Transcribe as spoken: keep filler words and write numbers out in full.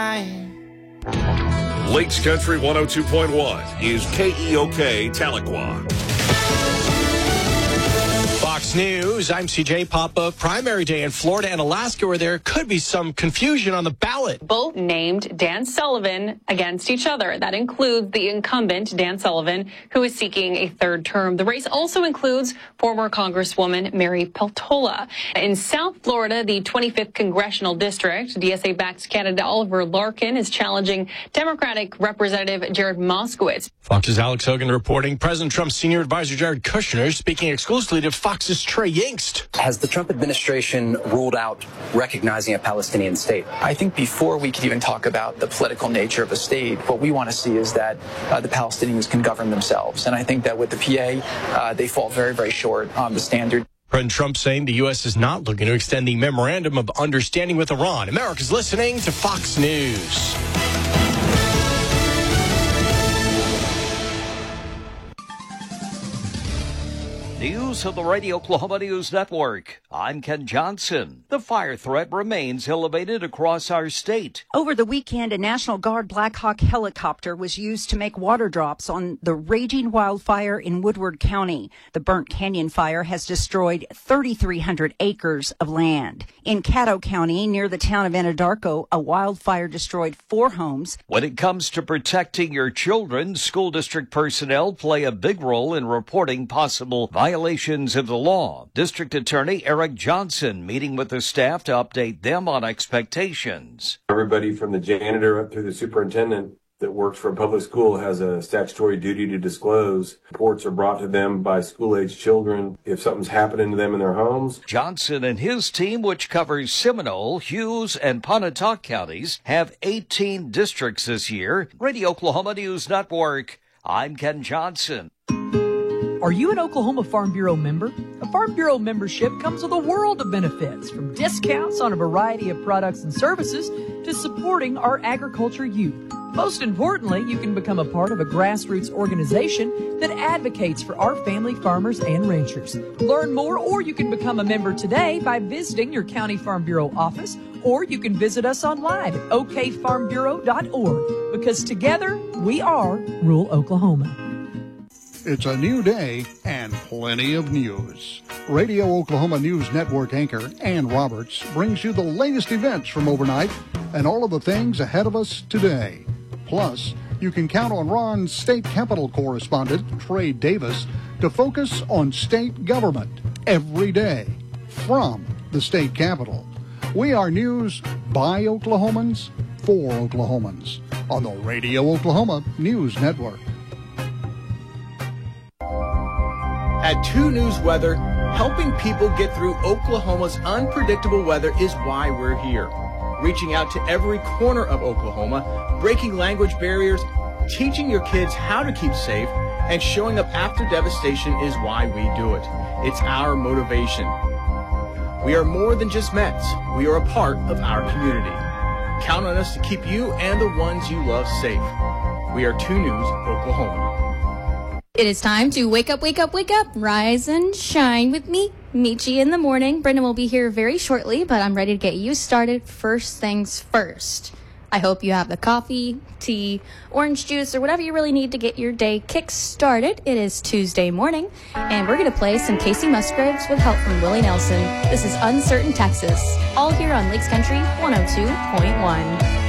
Lakes Country one oh two point one is K E O K Tahlequah. Fox News, I'm C J Papa. Primary day in Florida and Alaska where there could be some confusion on the ballot. Both named Dan Sullivan against each other. That includes the incumbent, Dan Sullivan, who is seeking a third term. The race also includes former Congresswoman Mary Peltola. In South Florida, the twenty-fifth Congressional District, D S A-backed candidate Oliver Larkin is challenging Democratic Representative Jared Moskowitz. Fox's Alex Hogan reporting President Trump's senior advisor Jared Kushner speaking exclusively to Fox's Trey Yingst. Has the Trump administration ruled out recognizing a Palestinian state? I think before we could even talk about the political nature of a state, what we want to see is that uh, the Palestinians can govern themselves. And I think that with the P A, uh, they fall very, very short on the standard. President Trump saying the U S is not looking to extend the memorandum of understanding with Iran. America's listening to Fox News. News of the Radio Oklahoma News Network. I'm Ken Johnson. The fire threat remains elevated across our state. Over the weekend, a National Guard Black Hawk helicopter was used to make water drops on the raging wildfire in Woodward County. The Burnt Canyon fire has destroyed thirty-three hundred acres of land. In Caddo County, near the town of Anadarko, a wildfire destroyed four homes. When it comes to protecting your children, school district personnel play a big role in reporting possible violations. Violations of the law. District Attorney Eric Johnson meeting with the staff to update them on expectations. Everybody from the janitor up through the superintendent that works for a public school has a statutory duty to disclose. Reports are brought to them by school-age children if something's happening to them in their homes. Johnson and his team, which covers Seminole, Hughes, and Pontotoc counties, have eighteen districts this year. Radio Oklahoma News Network. I'm Ken Johnson. Are you an Oklahoma Farm Bureau member? A Farm Bureau membership comes with a world of benefits, from discounts on a variety of products and services to supporting our agriculture youth. Most importantly, you can become a part of a grassroots organization that advocates for our family farmers and ranchers. Learn more, or you can become a member today by visiting your County Farm Bureau office, or you can visit us online at o k farm bureau dot org, because together we are rural Oklahoma. It's a new day and plenty of news. Radio Oklahoma News Network anchor Ann Roberts brings you the latest events from overnight and all of the things ahead of us today. Plus, you can count on Ron's state capitol correspondent, Trey Davis, to focus on state government every day from the state capitol. We are news by Oklahomans for Oklahomans on the Radio Oklahoma News Network. At two News Weather, helping people get through Oklahoma's unpredictable weather is why we're here. Reaching out to every corner of Oklahoma, breaking language barriers, teaching your kids how to keep safe, and showing up after devastation is why we do it. It's our motivation. We are more than just Mets. We are a part of our community. Count on us to keep you and the ones you love safe. We are two News Oklahoma. It is time to wake up, wake up, wake up, rise and shine with me, Michi, in the morning. Brendan will be here very shortly, but I'm ready to get you started first things first. I hope you have the coffee, tea, orange juice, or whatever you really need to get your day kick-started. It is Tuesday morning, and we're going to play some Casey Musgraves with help from Willie Nelson. This is Uncertain Texas, all here on Lakes Country one oh two point one.